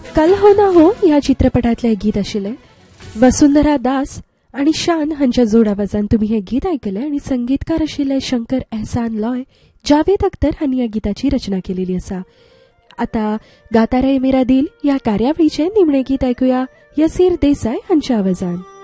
कल हो ना हो ह्या चित्रपटातले गीत आशिल्ले. वसुंधरा दास आणि शान हांच्या जोड आवाजान तुम्ही हे गीत ऐकले आणि संगीतकार आशिल्ले शंकर एहसान लॉय. जावेद अख्तर हांनी ह्या गीताची रचना केलेली आसा. आता गाता रे मेरा दिल या कार्यावळीचे निमणे गीत ऐकूया यसीर देसाई हांच्या आवाजान.